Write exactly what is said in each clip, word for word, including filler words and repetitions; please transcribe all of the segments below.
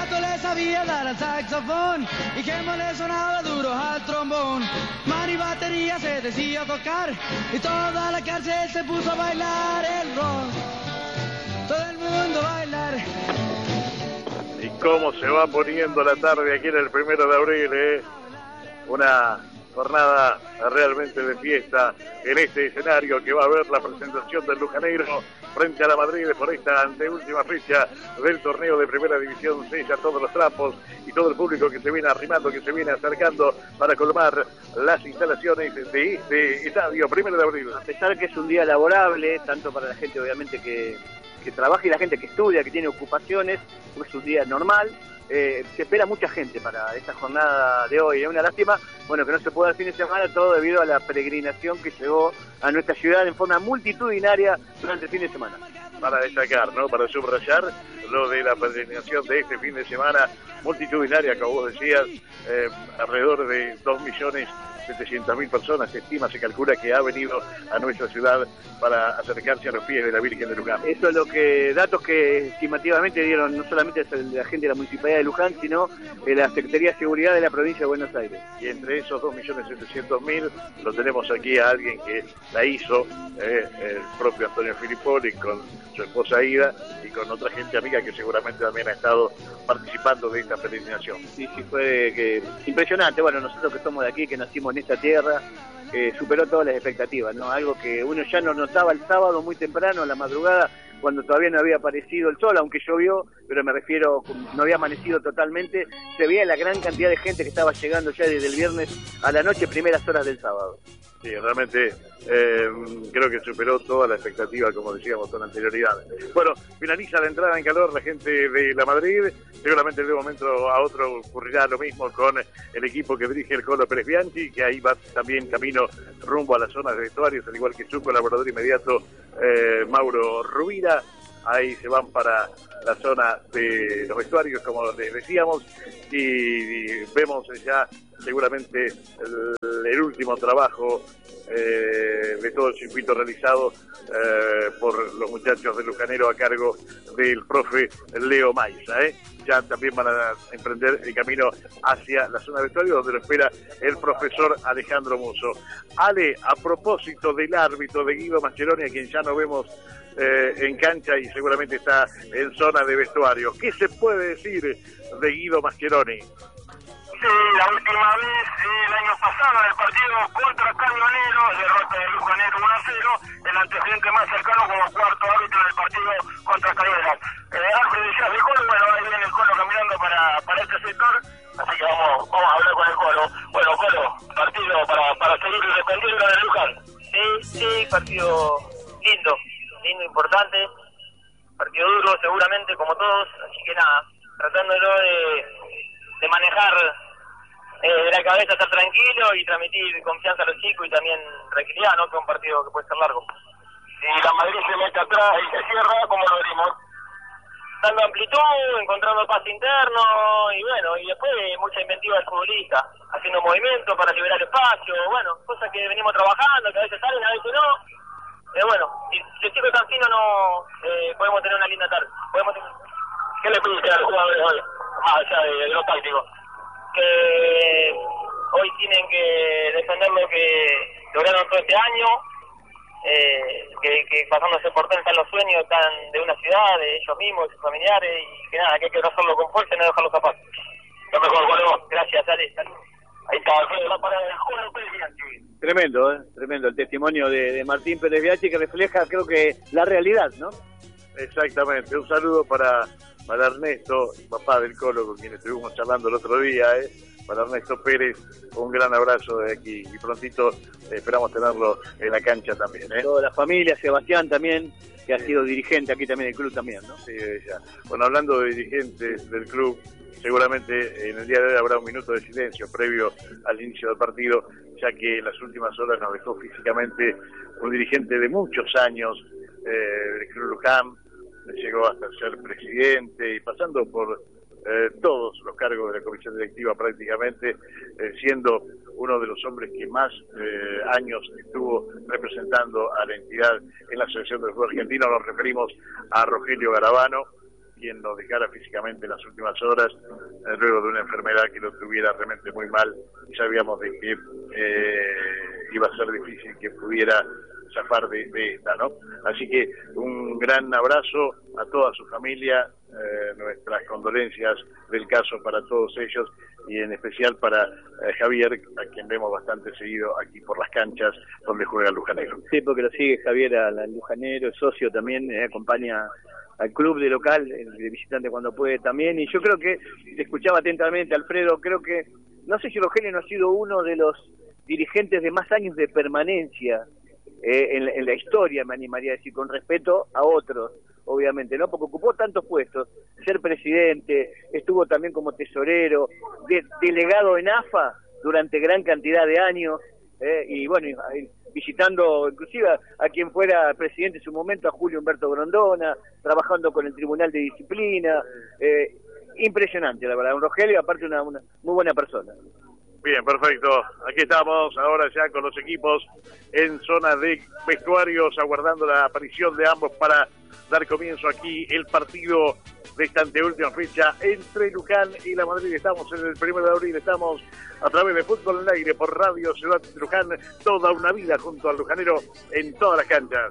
gato le sabía dar al saxofón y Gemma le sonaba duro al trombón. Manny batería se decía tocar y toda la cárcel se puso a bailar el rock. Todo el mundo a bailar. Y cómo se va poniendo la tarde aquí en el primero de abril, ¿eh? Una jornada realmente de fiesta en este escenario que va a haber la presentación del Lujanero frente a la Madrid por esta anteúltima fecha del torneo de Primera División. Sella todos los trampos y todo el público que se viene arrimando, que se viene acercando para colmar las instalaciones de este estadio Primero de Abril. A pesar que es un día laborable, tanto para la gente obviamente que, que trabaja y la gente que estudia, que tiene ocupaciones, pues es un día normal. Eh, se espera mucha gente para esta jornada de hoy. Es una lástima, bueno, que no se pueda el fin de semana, todo debido a la peregrinación que llegó a nuestra ciudad en forma multitudinaria durante el fin de semana. Para destacar, ¿no? Para subrayar lo de la peregrinación de este fin de semana multitudinaria, como vos decías, eh, alrededor de dos millones setecientas mil personas, se estima, se calcula que ha venido a nuestra ciudad para acercarse a los pies de la Virgen de Luján. Eso es lo que, datos que estimativamente dieron no solamente la gente de la Municipalidad de Luján, sino de la Secretaría de Seguridad de la Provincia de Buenos Aires. Y entre esos dos millones setecientos mil, lo tenemos aquí a alguien que la hizo, eh, el propio Antonio Filipponi, con su esposa Ida y con otra gente amiga que seguramente también ha estado participando de esta peregrinación. Sí, sí, fue que, impresionante. Bueno, nosotros que somos de aquí, que nacimos en esta tierra, eh, superó todas las expectativas, ¿no? Algo que uno ya no notaba el sábado muy temprano, a la madrugada, cuando todavía no había aparecido el sol, aunque llovió, pero me refiero, no había amanecido totalmente, se veía la gran cantidad de gente que estaba llegando ya desde el viernes a la noche, primeras horas del sábado. Sí, realmente eh, creo que superó toda la expectativa, como decíamos con anterioridad. Bueno, finaliza la entrada en calor la gente de la Madrid, seguramente de un momento a otro ocurrirá lo mismo con el equipo que dirige el Colo Pérez Bianchi, que ahí va también camino rumbo a las zonas de vestuarios, al igual que su colaborador inmediato, eh, Mauro Rubira. Ahí se van para la zona de los vestuarios, como les decíamos, y, y vemos ya seguramente el, el último trabajo eh, de todo el circuito realizado eh, por los muchachos del Lujanero a cargo del profe Leo Maiza, ¿eh? Ya también van a emprender el camino hacia la zona de vestuario, donde lo espera el profesor Alejandro Musso. Ale, a propósito del árbitro de Guido Mascheroni, a quien ya no vemos eh, en cancha y seguramente está en zona de vestuario, ¿qué se puede decir de Guido Mascheroni? Sí, la última vez, el año pasado, en el partido contra Camionero, derrota de Lujanero uno a cero, el antecedente más cercano como cuarto árbitro del partido contra Calderas. Eh, Ángel Villas de Colo, bueno, ahí viene el Colo caminando para, para este sector, así que vamos, vamos a hablar con el Colo. Bueno, Colo, partido para, para seguir dependiendo de Luján. Sí, sí, partido lindo, lindo, importante, partido duro seguramente como todos, así que nada, tratándolo de, de manejar eh, de la cabeza, estar tranquilo y transmitir confianza a los chicos y también tranquilidad, ¿no? Que es un partido que puede ser largo. Si la Madrid se mete atrás y se cierra, ¿cómo lo veremos? Dando amplitud, encontrando pase interno y bueno, y después mucha inventiva del futbolista, haciendo movimientos para liberar espacio, bueno, cosas que venimos trabajando, que a veces salen, a veces no. Pero bueno, si, si el chico es tan fino, no eh, podemos tener una linda tarde. Podemos tener... ¿Qué le pediste a los jugadores hoy, más allá de, de lo táctico? Que hoy tienen que defender lo que lograron todo este año, eh, que, que pasándose por todo están los sueños están de una ciudad, de ellos mismos, de sus familiares, y que nada, que hay que abrazarlo con fuerza y no dejar los zapatos. Lo mejor, bueno. Gracias, Ale. Ahí está, Alfredo, la parada del Colo Pérez Bianchi. Tremendo, ¿eh? Tremendo el testimonio de, de Martín Pérez Bianchi, que refleja, creo que, la realidad, ¿no? Exactamente, un saludo para, para Ernesto, papá del Colo, con quien estuvimos charlando el otro día, ¿eh? Para Ernesto Pérez, un gran abrazo de aquí, y prontito eh, esperamos tenerlo en la cancha también, ¿eh? Toda la familia, Sebastián también, que ha sido dirigente aquí también del club también, ¿no? Sí, ya. Bueno, hablando de dirigentes del club, seguramente en el día de hoy habrá un minuto de silencio previo al inicio del partido, ya que en las últimas horas nos dejó físicamente un dirigente de muchos años eh, del Club Luján, llegó hasta ser presidente y pasando por eh, todos los cargos de la comisión directiva prácticamente, eh, siendo uno de los hombres que más eh, años estuvo representando a la entidad en la selección del fútbol argentino. Nos referimos a Rogelio Garabano, quien nos dejara físicamente en las últimas horas, eh, luego de una enfermedad que lo tuviera realmente muy mal, y sabíamos de que eh, iba a ser difícil que pudiera zafar de, de esta, ¿no? Así que un gran abrazo a toda su familia, eh, nuestras condolencias del caso para todos ellos, y en especial para eh, Javier, a quien vemos bastante seguido aquí por las canchas donde juega el Lujanero. Sí, porque lo sigue Javier al, al Lujanero, es socio también, eh, acompaña al club de local, de visitante cuando puede también, y yo creo que, te escuchaba atentamente, Alfredo, creo que, no sé si Rogelio no ha sido uno de los dirigentes de más años de permanencia eh, en, en la historia, me animaría a decir, con respeto a otros, obviamente, ¿no? Porque ocupó tantos puestos, ser presidente, estuvo también como tesorero, de, delegado en A F A durante gran cantidad de años, eh, y bueno, visitando inclusive a, a quien fuera presidente en su momento, a Julio Humberto Grondona, trabajando con el Tribunal de Disciplina, eh, impresionante, la verdad, un Rogelio, aparte una, una muy buena persona. Bien, perfecto. Aquí estamos ahora ya con los equipos en zona de vestuarios, aguardando la aparición de ambos para dar comienzo aquí el partido de esta anteúltima fecha entre Luján y la Madrid. Estamos en el primero de abril, estamos a través de Fútbol en el Aire por Radio Ciudad de Luján, toda una vida junto al Lujanero en todas las canchas.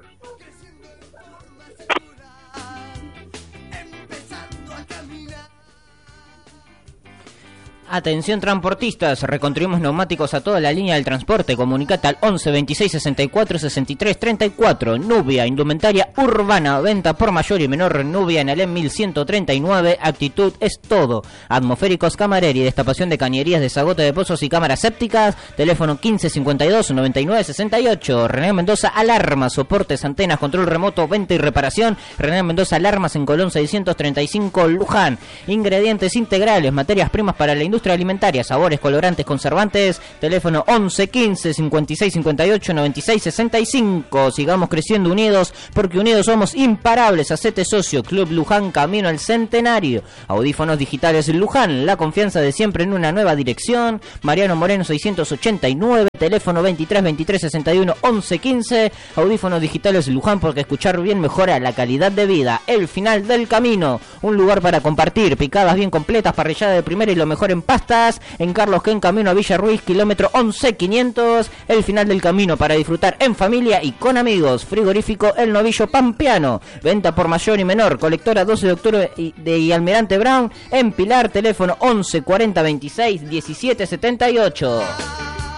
Atención transportistas, reconstruimos neumáticos a toda la línea del transporte. Comunicate al once veintiséis sesenta y cuatro sesenta y tres treinta y cuatro. Nubia, indumentaria urbana, venta por mayor y menor. Nubia en Alem mil ciento treinta y nueve, actitud es todo. Atmosféricos Camareri, destapación de cañerías, desagote de pozos y cámaras sépticas. Teléfono quince cincuenta y dos noventa y nueve sesenta y ocho. René Mendoza Alarmas, soportes, antenas, control remoto, venta y reparación. René Mendoza Alarmas en Colón seiscientos treinta y cinco, Luján. Ingredientes integrales, materias primas para la industria alimentaria, sabores, colorantes, conservantes. Teléfono once quince cincuenta y seis cincuenta y ocho noventa y seis sesenta y cinco. Sigamos creciendo unidos, porque unidos somos imparables. Hacete socio. Club Luján, camino al centenario. Audífonos digitales Luján, la confianza de siempre en una nueva dirección. Mariano Moreno seiscientos ochenta y nueve, teléfono veintitrés veintitrés sesenta y uno once quince. Audífonos digitales Luján, porque escuchar bien mejora la calidad de vida. El final del camino, un lugar para compartir, picadas bien completas, parrillada de primera y lo mejor en pastas, en Carlos Ken, camino a Villa Ruiz, kilómetro once quinientos. El final del camino para disfrutar en familia y con amigos. Frigorífico El Novillo Pampeano, venta por mayor y menor. Colectora doce de octubre y, de, y Almirante Brown en Pilar, teléfono once cuarenta veintiséis diecisiete setenta y ocho.